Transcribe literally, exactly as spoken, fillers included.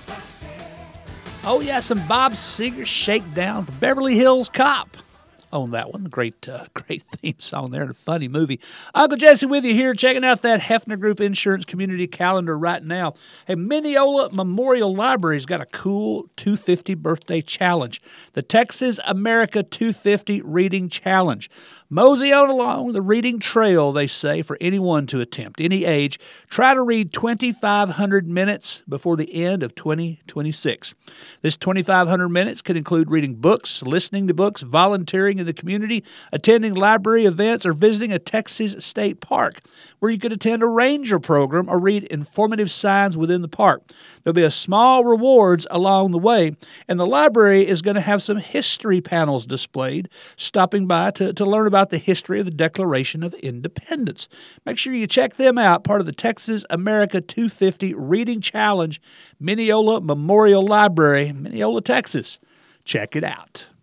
Oh, yeah, some Bob Seger Shakedown for Beverly Hills Cop. On that one, great, uh, great theme song there, and a funny movie. Uncle Jesse with you here, checking out that Hefner Group Insurance Community Calendar right now. Hey, Mineola Memorial Library's got a cool two hundred fiftieth birthday challenge, the Texas America two hundred fifty Reading Challenge. Mosey on along the reading trail, they say, for anyone to attempt, any age. Try to read twenty-five hundred minutes before the end of twenty twenty-six. This twenty-five hundred minutes could include reading books, listening to books, volunteering in the community, attending library events, or visiting a Texas state park, where you could attend a ranger program or read informative signs within the park. There'll be a small rewards along the way, and the library is going to have some history panels displayed, stopping by to, to learn about the history of the Declaration of Independence. Make sure you check them out, part of the Texas America two hundred fifty Reading Challenge, Mineola Memorial Library, Mineola, Texas. Check it out.